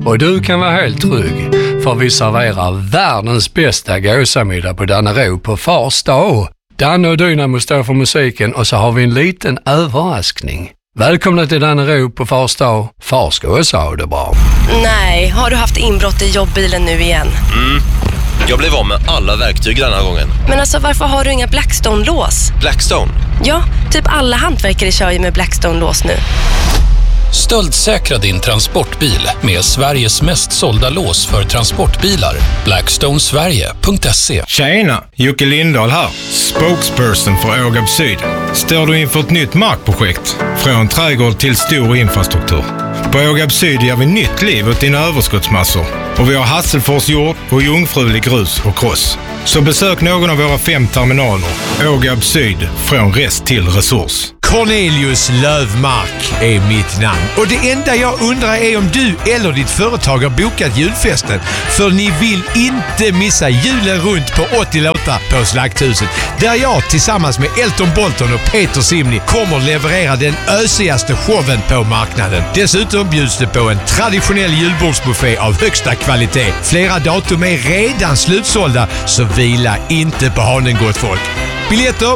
Och du kan vara helt trygg, för vi serverar världens bästa gåsamiddag på Dannero på Fars dag. Danne och Dynamo står för musiken och så har vi en liten överraskning. Välkomna till Dannero på Fars dag. Far ska också ha det bra. Nej, har du haft inbrott i jobbbilen nu igen? Jag blev av med alla verktyg den här gången. Men alltså, varför har du inga Blackstone-lås? Blackstone? Ja, typ alla hantverkare kör ju med Blackstone-lås nu. Stöldsäkra din transportbil med Sveriges mest sålda lås för transportbilar. Blackstonesverige.se. Tjena, Jocke Lindahl här. Spokesperson för Ågab Syd. Står du inför ett nytt markprojekt? Från trädgård till stor infrastruktur. På Ågab Syd ger vi nytt liv åt dina överskottsmassor. Och vi har Hasselfors jord och jungfrulig grus och kross. Så besök någon av våra 5 terminaler. Ågab Syd, från rest till resurs. Cornelius Lövmark är mitt namn. Och det enda jag undrar är om du eller ditt företag har bokat julfesten. För ni vill inte missa julen runt på 80 låtar på Slakthuset. Där jag tillsammans med Elton Bolton och Peter Simni kommer leverera den ösigaste showen på marknaden. Dessutom bjuds det på en traditionell julbordsbuffé av högsta kvalitet. Flera datum är redan slutsålda, så vila inte på hanen, gott folk. Biljetter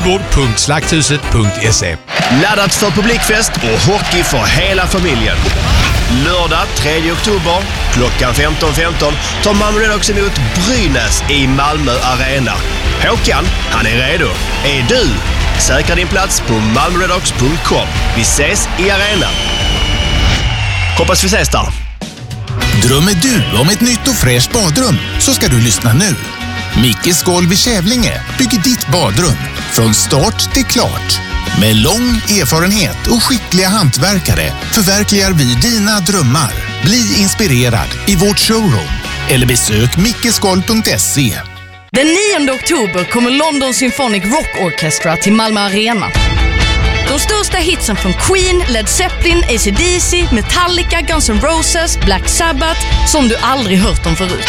julbord.slakthuset.se. Laddat för publikfest och hockey för hela familjen. Lördag 3 oktober klockan 15.15 tar Malmö Redhawks emot Brynäs i Malmö Arena. Håkan, han är redo. Är du? Säkra din plats på malmöredhawks.com. Vi ses i arenan. Hoppas vi ses där. Drömmer du om ett nytt och fräscht badrum, så ska du lyssna nu. Mickes Golv i Kävlinge bygger ditt badrum från start till klart. Med lång erfarenhet och skickliga hantverkare förverkligar vi dina drömmar. Bli inspirerad i vårt showroom eller besök mickesgolv.se. Den 9 oktober kommer London Symphonic Rock Orchestra till Malmö Arena. De största hitsen från Queen, Led Zeppelin, AC/DC, Metallica, Guns N' Roses, Black Sabbath, som du aldrig hört om förut.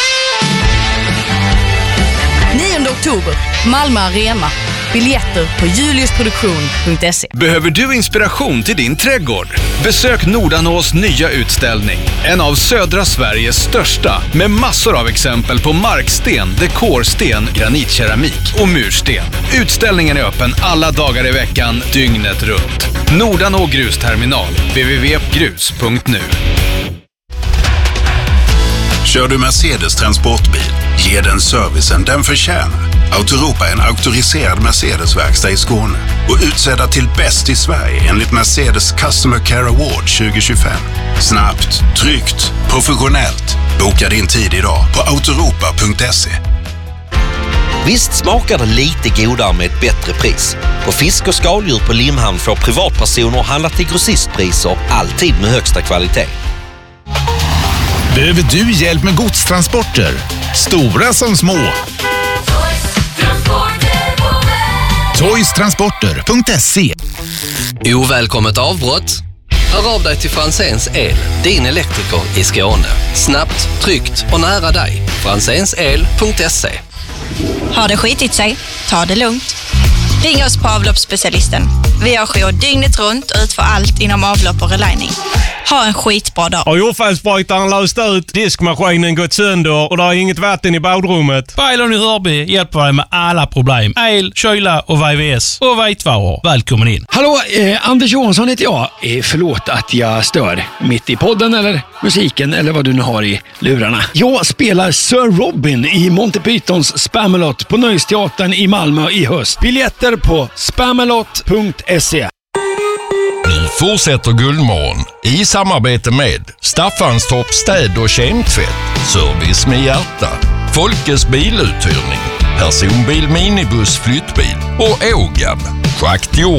9 oktober, Malmö Arena. Biljetter på juliusproduktion.se. Behöver du inspiration till din trädgård? Besök Nordanås nya utställning. En av södra Sveriges största, med massor av exempel på marksten, dekorsten, granitkeramik och mursten. Utställningen är öppen alla dagar i veckan, dygnet runt. Nordanå grusterminal, www.grus.nu. Kör du Mercedes transportbil, ge den servicen den förtjänar. Autoropa är en auktoriserad Mercedes-verkstad i Skåne och utsedda till bäst i Sverige enligt Mercedes Customer Care Award 2025. Snabbt, tryggt, professionellt. Boka din tid idag på autoropa.se. Visst smakar det lite godare med ett bättre pris. På fisk och skaldjur på Limhamn får privatpersoner handla till grossistpriser, alltid med högsta kvalitet. Behöver du hjälp med godstransporter? Stora som små. Toystransporter.se. Ovälkommet avbrott? Hör av dig till Franzéns El, din elektriker i Skåne. Snabbt, tryggt och nära dig. Franzénsel.se. Har det skitit sig? Ta det lugnt. Ring oss på avloppsspecialisten. Vi har jour dygnet runt och utför allt inom avlopp och relining. Ha en skitbra dag. Har jordfallsbrytaren löst ut, diskmaskinen gått sönder och det är inget vatten i badrummet? Pajlon i Hörby hjälper dig med alla problem. El, kyla och VVS och vitvaror. Välkommen in. Hallå, Anders Johansson heter jag. Förlåt att jag stör mitt i podden eller musiken eller vad du nu har i lurarna. Jag spelar Sir Robin i Monty Pythons Spamalot på Nöjesteatern i Malmö i höst. Biljetter på spamalot.se. Vi fortsätter Guldmorgon i samarbete med Staffanstorp städ- och kemtvätt, service med hjärta, Folkes biluthyrning, personbil, minibuss, flyttbil och Ågab, schakt i